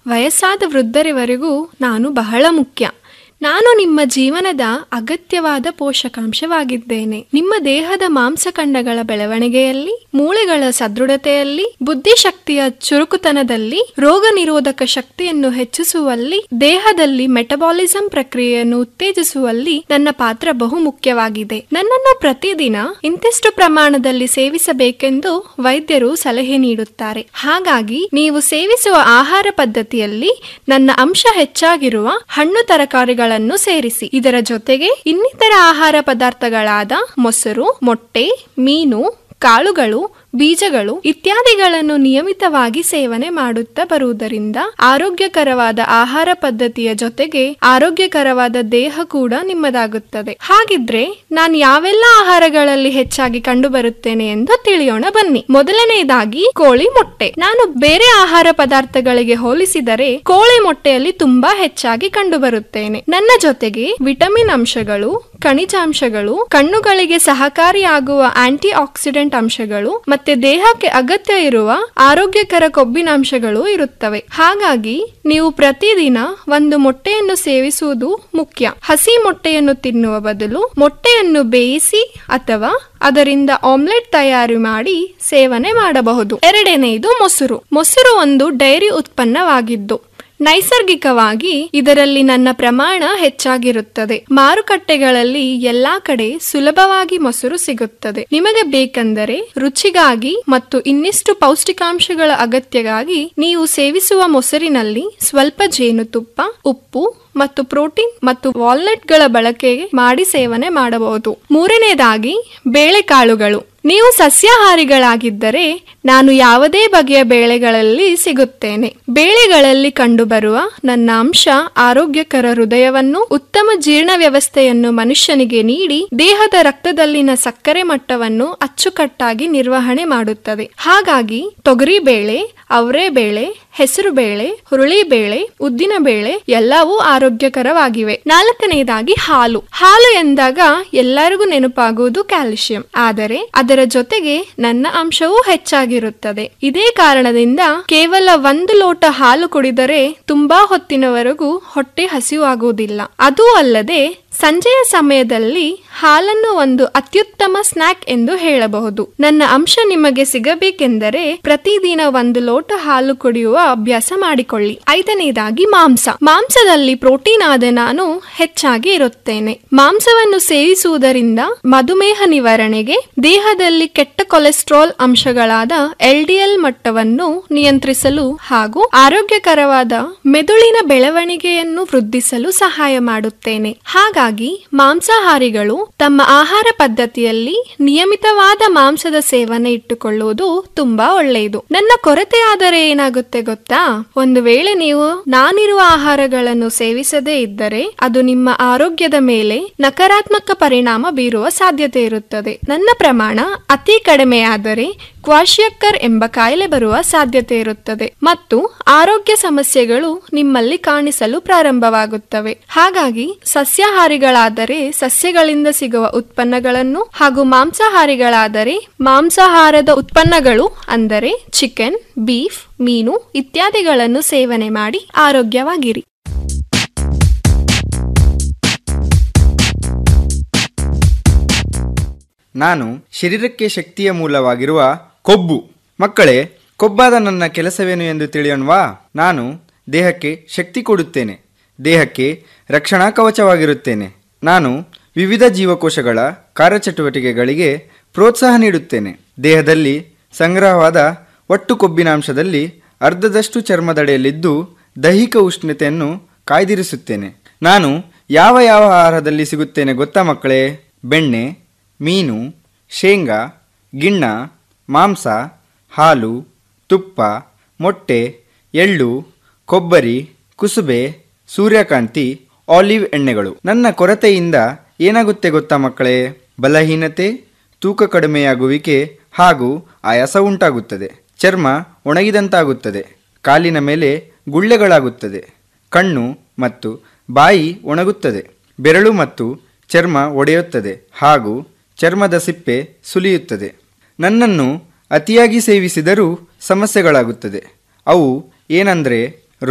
ವಯಸ್ಸಾದ ವೃದ್ಧರಿವರೆಗೂ ನಾನು ಬಹಳ ಮುಖ್ಯ. ನಾನು ನಿಮ್ಮ ಜೀವನದ ಅಗತ್ಯವಾದ ಪೋಷಕಾಂಶವಾಗಿದ್ದೇನೆ. ನಿಮ್ಮ ದೇಹದ ಮಾಂಸಖಂಡಗಳ ಬೆಳವಣಿಗೆಯಲ್ಲಿ, ಮೂಳೆಗಳ ಸದೃಢತೆಯಲ್ಲಿ, ಬುದ್ಧಿಶಕ್ತಿಯ ಚುರುಕುತನದಲ್ಲಿ, ರೋಗ ನಿರೋಧಕ ಶಕ್ತಿಯನ್ನು ಹೆಚ್ಚಿಸುವಲ್ಲಿ, ದೇಹದಲ್ಲಿ ಮೆಟಬಾಲಿಸಂ ಪ್ರಕ್ರಿಯೆಯನ್ನು ಉತ್ತೇಜಿಸುವಲ್ಲಿ ನನ್ನ ಪಾತ್ರ ಬಹು ಮುಖ್ಯವಾಗಿದೆ. ನನ್ನನ್ನು ಪ್ರತಿದಿನ ಇಂತಿಷ್ಟು ಪ್ರಮಾಣದಲ್ಲಿ ಸೇವಿಸಬೇಕೆಂದು ವೈದ್ಯರು ಸಲಹೆ ನೀಡುತ್ತಾರೆ. ಹಾಗಾಗಿ ನೀವು ಸೇವಿಸುವ ಆಹಾರ ಪದ್ಧತಿಯಲ್ಲಿ ನನ್ನ ಅಂಶ ಹೆಚ್ಚಾಗಿರುವ ಹಣ್ಣು ತರಕಾರಿಗಳ ಸೇರಿಸಿ. ಇದರ ಜೊತೆಗೆ ಇನ್ನಿತರ ಆಹಾರ ಪದಾರ್ಥಗಳಾದ ಮೊಸರು, ಮೊಟ್ಟೆ, ಮೀನು, ಕಾಳುಗಳು, ಬೀಜಗಳು ಇತ್ಯಾದಿಗಳನ್ನು ನಿಯಮಿತವಾಗಿ ಸೇವನೆ ಮಾಡುತ್ತಾ ಬರುವುದರಿಂದ ಆರೋಗ್ಯಕರವಾದ ಆಹಾರ ಪದ್ಧತಿಯ ಜೊತೆಗೆ ಆರೋಗ್ಯಕರವಾದ ದೇಹ ಕೂಡ ನಿಮ್ಮದಾಗುತ್ತದೆ. ಹಾಗಿದ್ರೆ ನಾನು ಯಾವೆಲ್ಲ ಆಹಾರಗಳಲ್ಲಿ ಹೆಚ್ಚಾಗಿ ಕಂಡು ಬರುತ್ತೇನೆ ಎಂದು ತಿಳಿಯೋಣ ಬನ್ನಿ. ಮೊದಲನೆಯದಾಗಿ ಕೋಳಿ ಮೊಟ್ಟೆ. ನಾನು ಬೇರೆ ಆಹಾರ ಪದಾರ್ಥಗಳಿಗೆ ಹೋಲಿಸಿದರೆ ಕೋಳಿ ಮೊಟ್ಟೆಯಲ್ಲಿ ತುಂಬಾ ಹೆಚ್ಚಾಗಿ ಕಂಡು ಬರುತ್ತೇನೆ. ನನ್ನ ಜೊತೆಗೆ ವಿಟಮಿನ್ ಅಂಶಗಳು, ಖನಿಜಾಂಶಗಳು, ಕಣ್ಣುಗಳಿಗೆ ಸಹಕಾರಿಯಾಗುವ ಆಂಟಿ ಆಕ್ಸಿಡೆಂಟ್ ಅಂಶಗಳು ಮತ್ತೆ ದೇಹಕ್ಕೆ ಅಗತ್ಯ ಇರುವ ಆರೋಗ್ಯಕರ ಕೊಬ್ಬಿನಾಂಶಗಳು ಇರುತ್ತವೆ. ಹಾಗಾಗಿ ನೀವು ಪ್ರತಿದಿನ ಒಂದು ಮೊಟ್ಟೆಯನ್ನು ಸೇವಿಸುವುದು ಮುಖ್ಯ. ಹಸಿ ಮೊಟ್ಟೆಯನ್ನು ತಿನ್ನುವ ಬದಲು ಮೊಟ್ಟೆಯನ್ನು ಬೇಯಿಸಿ ಅಥವಾ ಅದರಿಂದ ಆಮ್ಲೆಟ್ ತಯಾರು ಮಾಡಿ ಸೇವನೆ ಮಾಡಬಹುದು. ಎರಡನೆಯದು ಮೊಸರು. ಮೊಸರು ಒಂದು ಡೈರಿ ಉತ್ಪನ್ನವಾಗಿದ್ದು ನೈಸರ್ಗಿಕವಾಗಿ ಇದರಲ್ಲಿ ನನ್ನ ಪ್ರಮಾಣ ಹೆಚ್ಚಾಗಿರುತ್ತದೆ. ಮಾರುಕಟ್ಟೆಗಳಲ್ಲಿ ಎಲ್ಲಾ ಕಡೆ ಸುಲಭವಾಗಿ ಮೊಸರು ಸಿಗುತ್ತದೆ. ನಿಮಗೆ ಬೇಕೆಂದರೆ ರುಚಿಗಾಗಿ ಮತ್ತು ಇನ್ನಿಷ್ಟು ಪೌಷ್ಟಿಕಾಂಶಗಳ ಅಗತ್ಯಗಾಗಿ ನೀವು ಸೇವಿಸುವ ಮೊಸರಿನಲ್ಲಿ ಸ್ವಲ್ಪ ಜೇನುತುಪ್ಪ, ಉಪ್ಪು ಮತ್ತು ಪ್ರೋಟೀನ್ ಮತ್ತು ವಾಲ್ನಟ್ಗಳ ಬಳಕೆ ಮಾಡಿ ಸೇವನೆ ಮಾಡಬಹುದು. ಮೂರನೇದಾಗಿ ಬೇಳೆಕಾಳುಗಳು. ನೀವು ಸಸ್ಯಾಹಾರಿಗಳಾಗಿದ್ದರೆ ನಾನು ಯಾವುದೇ ಬಗೆಯ ಬೇಳೆಗಳಲ್ಲಿ ಸಿಗುತ್ತೇನೆ. ಬೇಳೆಗಳಲ್ಲಿ ಕಂಡುಬರುವ ನನ್ನ ಅಂಶ ಆರೋಗ್ಯಕರ ಹೃದಯವನ್ನು, ಉತ್ತಮ ಜೀರ್ಣ ವ್ಯವಸ್ಥೆಯನ್ನು ಮನುಷ್ಯನಿಗೆ ನೀಡಿ ದೇಹದ ರಕ್ತದಲ್ಲಿನ ಸಕ್ಕರೆ ಮಟ್ಟವನ್ನು ಅಚ್ಚುಕಟ್ಟಾಗಿ ನಿರ್ವಹಣೆ ಮಾಡುತ್ತದೆ. ಹಾಗಾಗಿ ತೊಗರಿ ಬೇಳೆ, ಅವರೆ ಬೇಳೆ, ಹೆಸರು ಬೇಳೆ, ಹುರುಳಿ ಬೇಳೆ, ಉದ್ದಿನ ಬೇಳೆ ಎಲ್ಲವೂ ಆರೋಗ್ಯಕರವಾಗಿವೆ. ನಾಲ್ಕನೆಯದಾಗಿ ಹಾಲು. ಹಾಲು ಎಂದಾಗ ಎಲ್ಲರಿಗೂ ನೆನಪಾಗುವುದು ಕ್ಯಾಲ್ಸಿಯಂ. ಆದರೆ ಅದರ ಜೊತೆಗೆ ನನ್ನ ಅಂಶವೂ ಹೆಚ್ಚಾಗಿರುತ್ತದೆ. ಇದೇ ಕಾರಣದಿಂದ ಕೇವಲ 1 ಲೋಟ ಹಾಲು ಕುಡಿದರೆ ತುಂಬಾ ಹೊತ್ತಿನವರೆಗೂ ಹೊಟ್ಟೆ ಹಸಿವಾಗುವುದಿಲ್ಲ. ಅದೂ ಅಲ್ಲದೆ ಸಂಜೆಯ ಸಮಯದಲ್ಲಿ ಹಾಲನ್ನು ಒಂದು ಅತ್ಯುತ್ತಮ ಸ್ನಾಕ್ ಎಂದು ಹೇಳಬಹುದು. ನನ್ನ ಅಂಶ ನಿಮಗೆ ಸಿಗಬೇಕೆಂದರೆ ಪ್ರತಿದಿನ 1 ಲೋಟ ಹಾಲು ಕುಡಿಯುವ ಅಭ್ಯಾಸ ಮಾಡಿಕೊಳ್ಳಿ. ಐದನೇದಾಗಿ ಮಾಂಸ. ಮಾಂಸದಲ್ಲಿ ಪ್ರೋಟೀನ್ ಆದ ನಾನು ಹೆಚ್ಚಾಗಿ ಇರುತ್ತೇನೆ. ಮಾಂಸವನ್ನು ಸೇವಿಸುವುದರಿಂದ ಮಧುಮೇಹ ನಿವಾರಣೆಗೆ, ದೇಹದಲ್ಲಿ ಕೆಟ್ಟ ಕೊಲೆಸ್ಟ್ರಾಲ್ ಅಂಶಗಳಾದ LDL ಮಟ್ಟವನ್ನು ನಿಯಂತ್ರಿಸಲು ಹಾಗೂ ಆರೋಗ್ಯಕರವಾದ ಮೆದುಳಿನ ಬೆಳವಣಿಗೆಯನ್ನು ವೃದ್ಧಿಸಲು ಸಹಾಯ ಮಾಡುತ್ತೇನೆ. ಹಾಗಾಗಿ ಮಾಂಸಾಹಾರಿಗಳು ತಮ್ಮ ಆಹಾರ ಪದ್ಧತಿಯಲ್ಲಿ ನಿಯಮಿತವಾದ ಮಾಂಸದ ಸೇವನೆ ಇಟ್ಟುಕೊಳ್ಳುವುದು ತುಂಬಾ ಒಳ್ಳೆಯದು. ನನ್ನ ಕೊರತೆ ಆದರೆ ಏನಾಗುತ್ತೆ ಗೊತ್ತಾ? ಒಂದು ವೇಳೆ ನೀವು ನಾನಿರುವ ಆಹಾರಗಳನ್ನು ಸೇವಿಸದೇ ಇದ್ದರೆ ಅದು ನಿಮ್ಮ ಆರೋಗ್ಯದ ಮೇಲೆ ನಕಾರಾತ್ಮಕ ಪರಿಣಾಮ ಬೀರುವ ಸಾಧ್ಯತೆ ಇರುತ್ತದೆ. ನನ್ನ ಪ್ರಮಾಣ ಅತಿ ಕಡಿಮೆಯಾದರೆ ಕ್ವಾಶಿಯಕ್ಕರ್ ಎಂಬ ಕಾಯಿಲೆ ಬರುವ ಸಾಧ್ಯತೆ ಇರುತ್ತದೆ ಮತ್ತು ಆರೋಗ್ಯ ಸಮಸ್ಯೆಗಳು ನಿಮ್ಮಲ್ಲಿ ಕಾಣಿಸಲು ಪ್ರಾರಂಭವಾಗುತ್ತವೆ. ಹಾಗಾಗಿ ಸಸ್ಯಾಹಾರಿಗಳಾದರೆ ಸಸ್ಯಗಳಿಂದ ಸಿಗುವ ಉತ್ಪನ್ನಗಳನ್ನು ಹಾಗೂ ಮಾಂಸಾಹಾರಿಗಳಾದರೆ ಮಾಂಸಾಹಾರದ ಉತ್ಪನ್ನಗಳು ಅಂದರೆ ಚಿಕನ್, ಬೀಫ್, ಮೀನು ಇತ್ಯಾದಿಗಳನ್ನು ಸೇವನೆ ಮಾಡಿ ಆರೋಗ್ಯವಾಗಿರಿ. ನಾನು ಶರೀರಕ್ಕೆ ಶಕ್ತಿಯ ಮೂಲವಾಗಿರುವ ಕೊಬ್ಬು. ಮಕ್ಕಳೇ, ಕೊಬ್ಬಾದ ನನ್ನ ಕೆಲಸವೇನು ಎಂದು ತಿಳಿಯೋಣವಾ? ನಾನು ದೇಹಕ್ಕೆ ಶಕ್ತಿ ಕೊಡುತ್ತೇನೆ, ದೇಹಕ್ಕೆ ರಕ್ಷಣಾ ಕವಚವಾಗಿರುತ್ತೇನೆ. ನಾನು ವಿವಿಧ ಜೀವಕೋಶಗಳ ಕಾರ್ಯಚಟುವಟಿಕೆಗಳಿಗೆ ಪ್ರೋತ್ಸಾಹ ನೀಡುತ್ತೇನೆ. ದೇಹದಲ್ಲಿ ಸಂಗ್ರಹವಾದ ಒಟ್ಟು ಕೊಬ್ಬಿನಾಂಶದಲ್ಲಿ ಅರ್ಧದಷ್ಟು ಚರ್ಮದಡೆಯಲ್ಲಿದ್ದು ದೈಹಿಕ ಉಷ್ಣತೆಯನ್ನು ಕಾಯ್ದಿರಿಸುತ್ತೇನೆ. ನಾನು ಯಾವ ಆಹಾರದಲ್ಲಿ ಸಿಗುತ್ತೇನೆ ಗೊತ್ತಾ ಮಕ್ಕಳೇ? ಬೆಣ್ಣೆ, ಮೀನು, ಶೇಂಗಾ, ಗಿಣ್ಣ, ಮಾಂಸ, ಹಾಲು, ತುಪ್ಪ, ಮೊಟ್ಟೆ, ಎಳ್ಳು, ಕೊಬ್ಬರಿ, ಕುಸುಬೆ, ಸೂರ್ಯಕಾಂತಿ, ಆಲಿವ್ ಎಣ್ಣೆಗಳು. ನನ್ನ ಕೊರತೆಯಿಂದ ಏನಾಗುತ್ತೆ ಗೊತ್ತಾ ಮಕ್ಕಳೇ? ಬಲಹೀನತೆ, ತೂಕ ಕಡಿಮೆಯಾಗುವಿಕೆ ಹಾಗೂ ಆಯಾಸ ಉಂಟಾಗುತ್ತದೆ. ಚರ್ಮ ಒಣಗಿದಂತಾಗುತ್ತದೆ. ಕಾಲಿನ ಮೇಲೆ ಗುಳ್ಳೆಗಳಾಗುತ್ತದೆ. ಕಣ್ಣು ಮತ್ತು ಬಾಯಿ ಒಣಗುತ್ತದೆ. ಬೆರಳು ಮತ್ತು ಚರ್ಮ ಒಡೆಯುತ್ತದೆ ಹಾಗೂ ಚರ್ಮದ ಸಿಪ್ಪೆ ಸುಲಿಯುತ್ತದೆ. ನನ್ನನ್ನು ಅತಿಯಾಗಿ ಸೇವಿಸಿದರೂ ಸಮಸ್ಯೆಗಳಾಗುತ್ತದೆ. ಅವು ಏನಂದರೆ